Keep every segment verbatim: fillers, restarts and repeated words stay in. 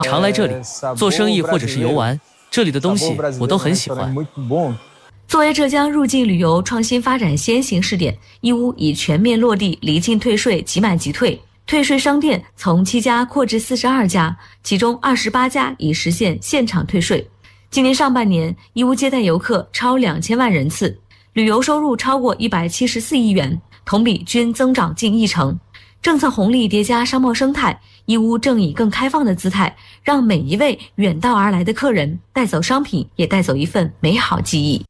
常来这里做生意或者是游玩，这里的东西我都很喜欢。 作为浙江入境旅游创新发展先行试点，义乌已全面落地离境退税即买即退，退税商店从七家扩至四十二家，其中二十八家已实现现场退税。今年上半年，义乌接待游客超两千万人次，旅游收入超过一百七十四亿元，同比均增长近一成。政策红利叠加商贸生态，义乌正以更开放的姿态，让每一位远道而来的客人带走商品，也带走一份美好记忆。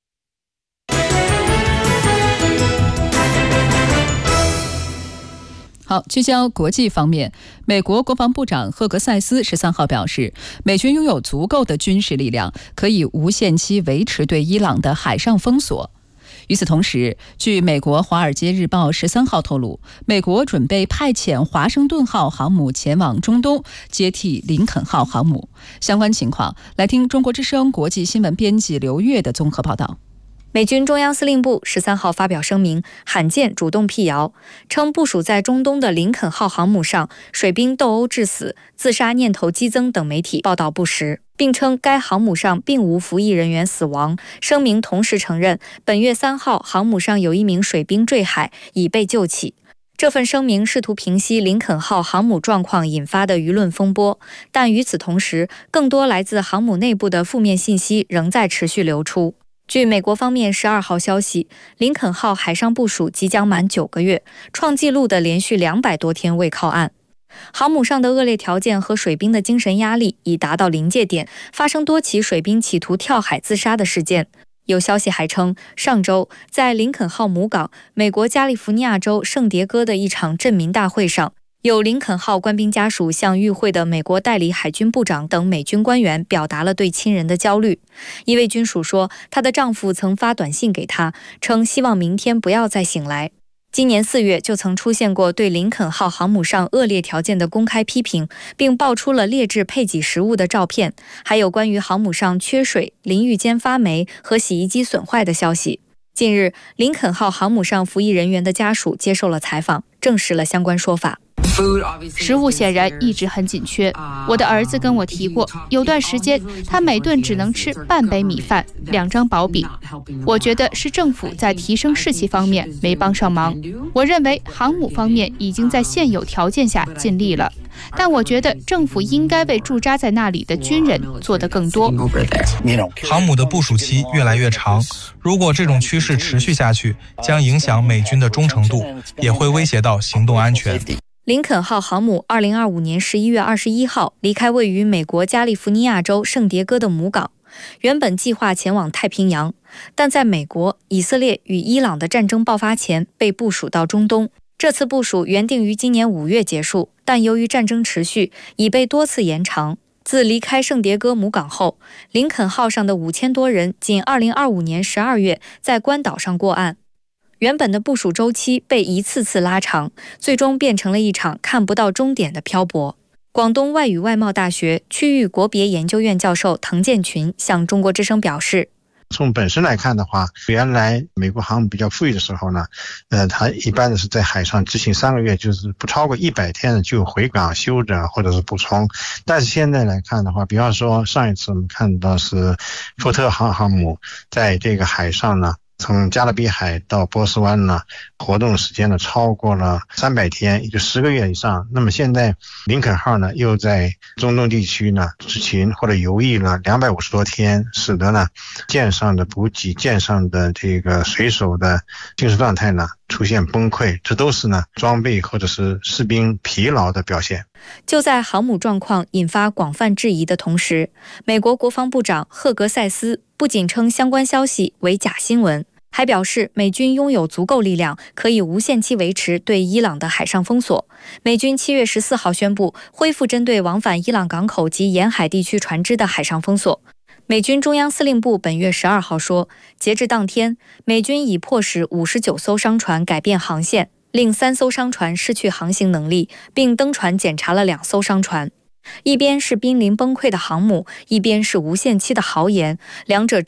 好，聚焦国际方面，美国国防部长赫格塞斯十三号表示，美军拥有足够的军事力量，可以无限期维持对伊朗的海上封锁。与此同时，据美国《华尔街日报》十三号透露，美国准备派遣华盛顿号航母前往中东，接替林肯号航母。相关情况，来听中国之声国际新闻编辑刘越的综合报道。 美军中央司令部十三号发表声明，罕见主动辟谣，称部署在中东的林肯号航母上水兵斗殴致死、自杀念头激增等媒体报道不实，并称该航母上并无服役人员死亡。声明同时承认，本月三号航母上有一名水兵坠海，已被救起。这份声明试图平息林肯号航母状况引发的舆论风波，但与此同时，更多来自航母内部的负面信息仍在持续流出。据美国方面十二号消息，林肯号海上部署即将满九个月，创纪录的连续两百多天未靠岸。航母上的恶劣条件和水兵的精神压力已达到临界点，发生多起水兵企图跳海自杀的事件。有消息还称，上周在林肯号母港，美国加利福尼亚州圣迭戈的一场镇民大会上，有林肯号官兵家属向与会的美国代理海军部长等美军官员表达了对亲人的焦虑。一位军属说，她的丈夫曾发短信给她，称希望明天不要再醒来。今年四月就曾出现过对林肯号航母上恶劣条件的公开批评，并爆出了劣质配给食物的照片，还有关于航母上缺水、淋浴间发霉和洗衣机损坏的消息。近日，林肯号航母上服役人员的家属接受了采访，证实了相关说法。 食物显然一直很紧缺，我的儿子跟我提过，有段时间他每顿只能吃半杯米饭、两张薄饼。我觉得是政府在提升士气方面没帮上忙。我认为航母方面已经在现有条件下尽力了，但我觉得政府应该为驻扎在那里的军人做得更多。 航母的部署期越来越长，如果这种趋势持续下去，将影响美军的忠诚度，也会威胁到行动安全。 林肯号航母二零二五年十一月二十一号离开位于美国加利福尼亚州圣迭戈的母港，原本计划前往太平洋，但在美国、以色列与伊朗的战争爆发前被部署到中东。这次部署原定于今年五月结束，但由于战争持续，已被多次延长。自离开圣迭戈母港后，林肯号上的五千多人仅二零二五年十二月在关岛上过岸。原本的部署周期被一次次拉长，最终变成了一场看不到终点的漂泊。广东外语外贸大学区域国别研究院教授滕建群向中国之声表示， 从本身来看的话，原来美国航母比较富裕的时候呢，呃，它一般的是在海上执行三个月，就是不超过一百天的就回港休整或者是补充。但是现在来看的话，比方说上一次我们看到是福特航航母在这个海上呢，从加勒比海到波斯湾呢，活动时间呢超过了三百天，也就十个月以上。那么现在林肯号呢又在中东地区呢执勤或者游弋了两百五十多天，使得呢舰上的补给、舰上的这个水手的精神状态呢出现崩溃，这都是呢装备或者是士兵疲劳的表现。 就在航母状况引发广泛质疑的同时，美国国防部长赫格塞斯不仅称相关消息为假新闻，还表示美军拥有足够力量，可以无限期维持对伊朗的海上封锁。美军七月十四号宣布恢复针对往返伊朗港口及沿海地区船只的海上封锁。美军中央司令部本月十二号说，截至当天，美军已迫使五十九艘商船改变航线，令三艘商船失去航行能力，并登船检查了两艘商船。一边是濒临崩溃的航母，一边是无限期的豪言，两者之